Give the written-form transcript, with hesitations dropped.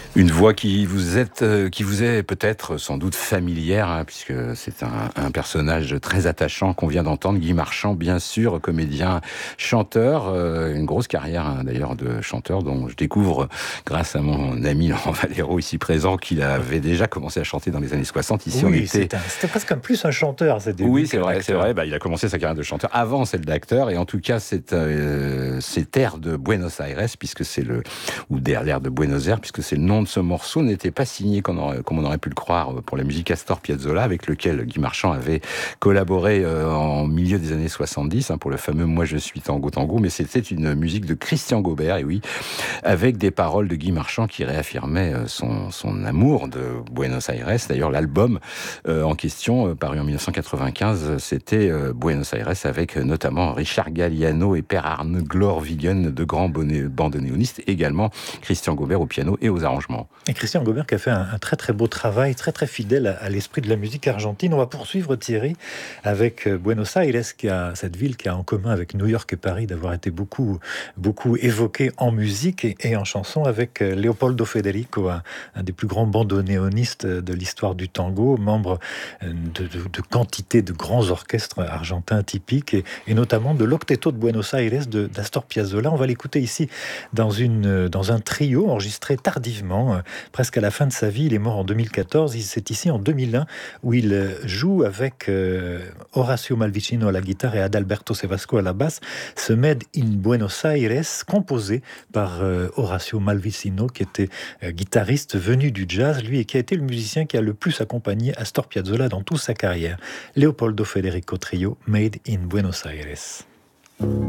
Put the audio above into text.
Une voix qui vous est peut-être sans doute familière, hein, puisque c'est un personnage très attachant qu'on vient d'entendre, Guy Marchand, bien sûr, comédien, chanteur, une grosse carrière hein, d'ailleurs de chanteur, dont je découvre grâce à mon ami Laurent Valero ici présent, qu'il avait déjà commencé à chanter dans les années 60. Ici, on Oui, était... c'était presque plus un chanteur à ses débuts. Oui, c'est vrai. Il a commencé sa carrière de chanteur avant celle d'acteur, et en tout cas, c'est air de Buenos Aires, puisque c'est ou l'air de Buenos Aires, puisque c'est le nom de ce morceau, n'était pas signé comme on aurait pu le croire pour la musique Astor Piazzolla, avec lequel Guy Marchand avait collaboré en milieu des années 70 pour le fameux Moi je suis tango tango, mais c'était une musique de Christian Gaubert, et oui, avec des paroles de Guy Marchand qui réaffirmaient son amour de Buenos Aires. D'ailleurs, l'album en question, paru en 1995, c'était Buenos Aires, avec notamment Richard Galliano et Per Arne Glorvigen, de grands bandoneonistes, également Christian Gaubert au piano et aux arrangements. Et Christian Gaubert qui a fait un très très beau travail, très très fidèle à l'esprit de la musique argentine. On va poursuivre, Thierry, avec Buenos Aires, cette ville qui a en commun avec New York et Paris d'avoir été beaucoup évoquée en musique et en chanson, avec Leopoldo Federico, un des plus grands bandoneonistes de l'histoire du tango, membre de quantité de grands orchestres argentins typiques, et notamment de l'Octeto de Buenos Aires d'Astor Piazzolla. On va l'écouter ici dans un trio enregistré tardivement, presque à la fin de sa vie. Il est mort en 2014. C'est ici en 2001 où il joue avec Horacio Malvicino à la guitare et Adalberto Sevasco à la basse. Ce Made in Buenos Aires, composé par Horacio Malvicino, qui était guitariste venu du jazz, lui, et qui a été le musicien qui a le plus accompagné Astor Piazzolla dans toute sa carrière. Leopoldo Federico Trio, Made in Buenos Aires.